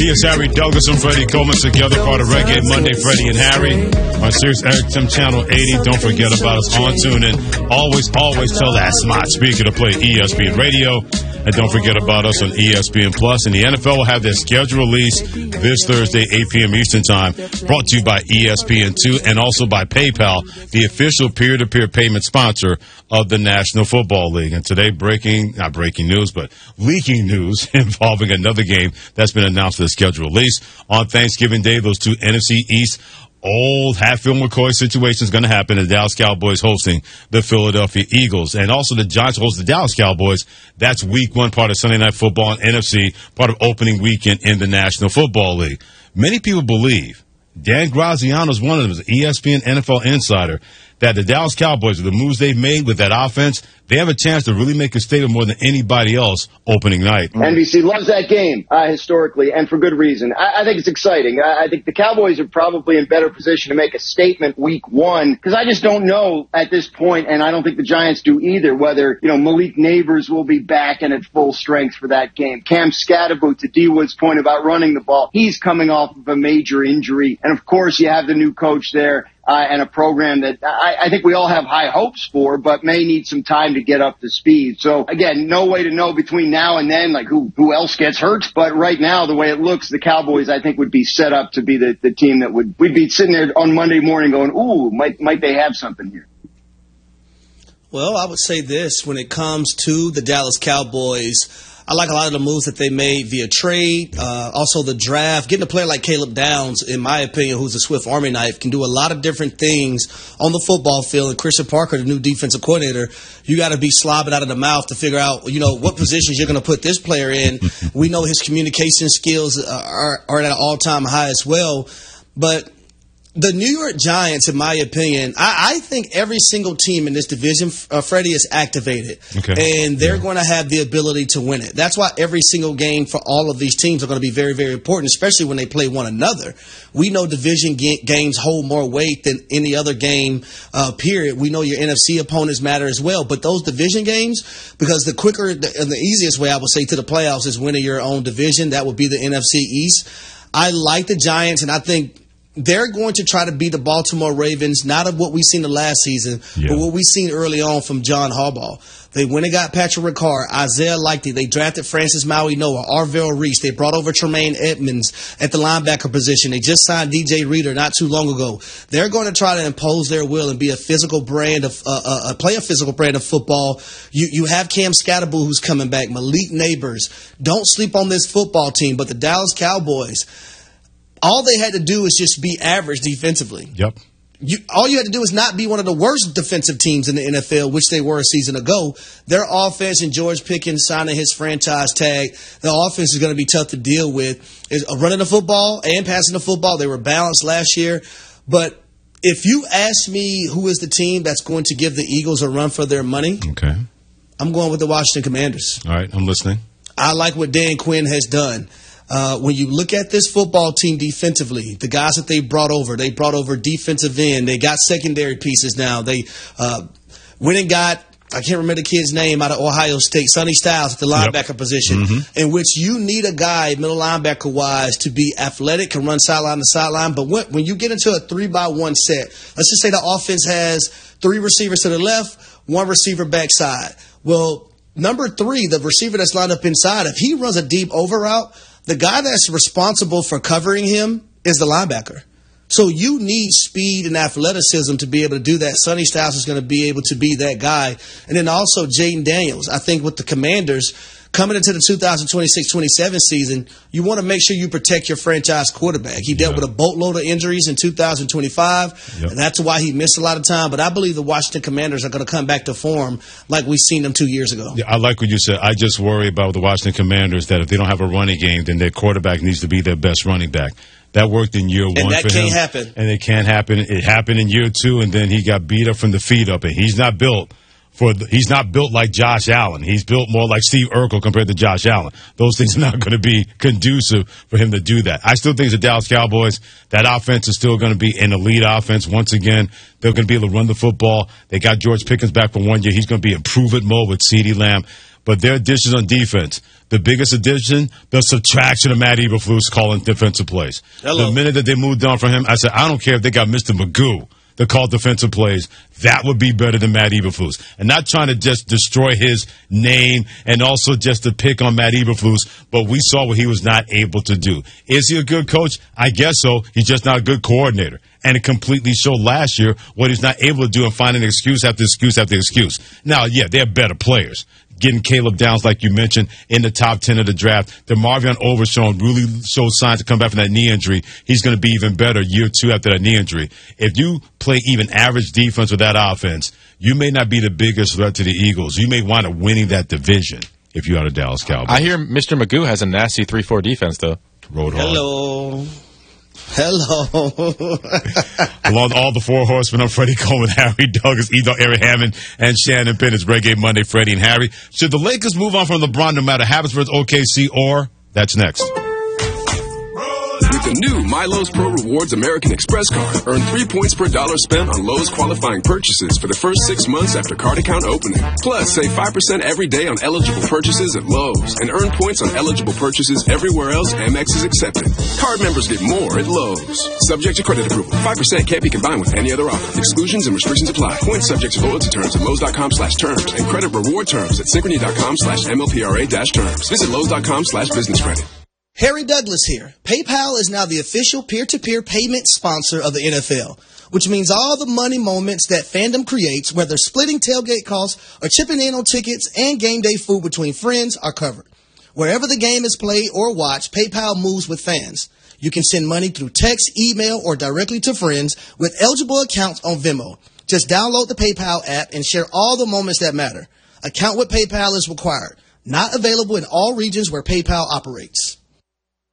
Here's Harry Douglas and Freddie Coleman together, part of Reggae Monday, Freddie and Harry. On Sirius XM Channel 80. Don't forget about us on TuneIn. Always tell that smart speaker to play ESPN Radio. And don't forget about us on ESPN Plus. And the NFL will have their schedule release this Thursday, 8 p.m. Eastern Time. Brought to you by ESPN2 and also by PayPal, the official peer-to-peer payment sponsor of the National Football League. And today, not breaking news, but leaking news involving another game that's been announced for the schedule release. On Thanksgiving Day, those two NFC East old Hatfield-McCoy situation is going to happen. The Dallas Cowboys hosting the Philadelphia Eagles. And also the Giants host the Dallas Cowboys. That's week one, part of Sunday Night Football and NFC, part of opening weekend in the National Football League. Many people believe, Dan Graziano is one of them, ESPN NFL insider, that the Dallas Cowboys, with the moves they've made with that offense, they have a chance to really make a statement more than anybody else opening night. NBC loves that game historically, and for good reason. I think it's exciting. I think the Cowboys are probably in better position to make a statement week one, because I just don't know at this point, and I don't think the Giants do either, whether Malik Neighbors will be back and at full strength for that game. Cam Scatterboot, to D. Wood's point about running the ball, he's coming off of a major injury. And, of course, you have the new coach there. And a program that I think we all have high hopes for, but may need some time to get up to speed. So, again, no way to know between now and then, like, who else gets hurt. But right now, the way it looks, the Cowboys, I think, would be set up to be the team that we'd be sitting there on Monday morning going, ooh, might they have something here? Well, I would say this. When it comes to the Dallas Cowboys, I like a lot of the moves that they made via trade, also the draft. Getting a player like Caleb Downs, in my opinion, who's a Swift Army knife, can do a lot of different things on the football field. And Christian Parker, the new defensive coordinator, you got to be slobbing out of the mouth to figure out, what positions you're going to put this player in. We know his communication skills are at an all-time high as well. But the New York Giants, in my opinion, I think every single team in this division, Freddie, is activated. Okay. And they're going to have the ability to win it. That's why every single game for all of these teams are going to be very, very important, especially when they play one another. We know division games hold more weight than any other game, period. We know your NFC opponents matter as well. But those division games, because the quicker and the easiest way, I would say, to the playoffs is winning your own division. That would be the NFC East. I like the Giants, and I think they're going to try to beat the Baltimore Ravens, not of what we've seen the last season, but what we've seen early on from John Harbaugh. They went and got Patrick Ricard, Isaiah Likely. They drafted Francis Maui Noah, Arvell Reese. They brought over Tremaine Edmonds at the linebacker position. They just signed DJ Reader not too long ago. They're going to try to impose their will and be a physical brand of play a physical brand of football. You have Cam Scatterboot who's coming back, Malik Neighbors. Don't sleep on this football team. But the Dallas Cowboys, all they had to do is just be average defensively. Yep. All you had to do is not be one of the worst defensive teams in the NFL, which they were a season ago. Their offense and George Pickens signing his franchise tag, the offense is going to be tough to deal with. Is running the football and passing the football. They were balanced last year. But if you ask me who is the team that's going to give the Eagles a run for their money, I'm going with the Washington Commanders. All right, I'm listening. I like what Dan Quinn has done. When you look at this football team defensively, the guys that they brought over defensive end. They got secondary pieces now. They went and got, I can't remember the kid's name out of Ohio State, Sonny Styles at the linebacker position, in which you need a guy, middle linebacker-wise, to be athletic, can run sideline to sideline. But when you get into a 3-by-1 set, let's just say the offense has 3 receivers to the left, 1 receiver backside. Well, number 3, the receiver that's lined up inside, if he runs a deep over route, the guy that's responsible for covering him is the linebacker. So you need speed and athleticism to be able to do that. Sonny Styles is going to be able to be that guy. And then also Jaden Daniels. I think with the Commanders, coming into the 2026-27 season, you want to make sure you protect your franchise quarterback. He dealt with a boatload of injuries in 2025, and that's why he missed a lot of time. But I believe the Washington Commanders are going to come back to form like we've seen them 2 years ago. Yeah, I like what you said. I just worry about the Washington Commanders that if they don't have a running game, then their quarterback needs to be their best running back. That worked in year 1 for him. And that can't happen. And it can't happen. It happened in year 2, and then he got beat up from the feet up, and he's not built like Josh Allen. He's built more like Steve Urkel compared to Josh Allen. Those things are not going to be conducive for him to do that. I still think the Dallas Cowboys, that offense is still going to be an elite offense. Once again, they're going to be able to run the football. They got George Pickens back for 1 year. He's going to be in prove-it mode with CeeDee Lamb. but their additions on defense. The biggest addition, the subtraction of Matt Eberflus calling defensive plays. Hello. The minute that they moved on from him, I said, I don't care if they got Mr. Magoo to call defensive plays. That would be better than Matt Eberflus. And not trying to just destroy his name and also just to pick on Matt Eberflus, but we saw what he was not able to do. Is he a good coach? I guess so. He's just not a good coordinator. And it completely showed last year what he's not able to do and finding excuse after excuse after excuse. Now, yeah, they're better players. Getting Caleb Downs, like you mentioned, in the top 10 of the draft. DeMarvion Overshown really showed signs to come back from that knee injury. He's going to be even better year 2 after that knee injury. If you play even average defense with that offense, you may not be the biggest threat to the Eagles. You may wind up winning that division if you are the Dallas Cowboys. I hear Mr. Magoo has a nasty 3-4 defense, though. Road hard. Hello. Along all the four horsemen, I'm Freddie Coleman, Harry Douglas, Eric Hammond, and Shannon Penn. It's Reggae Monday, Freddie and Harry. Should the Lakers move on from LeBron no matter happens versus OKC or? That's next. With the new MyLowe's Pro Rewards American Express card, earn 3 points per dollar spent on Lowe's qualifying purchases for the first 6 months after card account opening. Plus, save 5% every day on eligible purchases at Lowe's and earn points on eligible purchases everywhere else Amex is accepted. Card members get more at Lowe's. Subject to credit approval. 5% can't be combined with any other offer. Exclusions and restrictions apply. Points subject to loyalty terms at Lowe's.com/terms and credit reward terms at Synchrony.com/MLPRA-terms. Visit Lowe's.com/business credit. Harry Douglas here. PayPal is now the official peer-to-peer payment sponsor of the NFL, which means all the money moments that fandom creates, whether splitting tailgate costs or chipping in on tickets and game day food between friends, are covered. Wherever the game is played or watched, PayPal moves with fans. You can send money through text, email, or directly to friends with eligible accounts on Venmo. Just download the PayPal app and share all the moments that matter. Account with PayPal is required. Not available in all regions where PayPal operates.